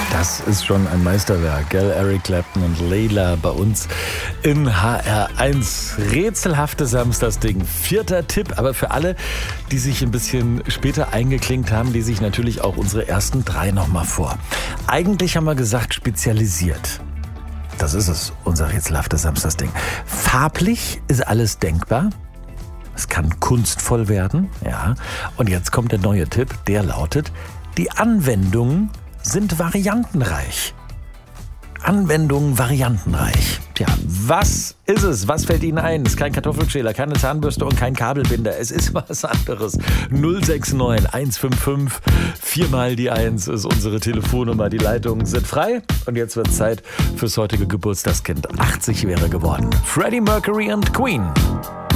Das ist schon ein Meisterwerk, gell? Eric Clapton und Layla bei uns in HR1. Rätselhaftes Samstagsding. 4. Tipp, aber für alle, die sich ein bisschen später eingeklinkt haben, lese ich natürlich auch unsere ersten 3 nochmal vor. Eigentlich haben wir gesagt, spezialisiert. Das ist es, unser rätselhaftes Samstagsding. Farblich ist alles denkbar. Es kann kunstvoll werden, ja. Und jetzt kommt der neue Tipp, der lautet, die Anwendungen sind variantenreich. Anwendungen variantenreich. Tja, was ist es? Was fällt Ihnen ein? Es ist kein Kartoffelschäler, keine Zahnbürste und kein Kabelbinder. Es ist was anderes. 069 155 4 mal die 1 ist unsere Telefonnummer. Die Leitungen sind frei. Und jetzt wird Zeit fürs heutige Geburtstagskind. 80 wäre geworden. Freddie Mercury und Queen.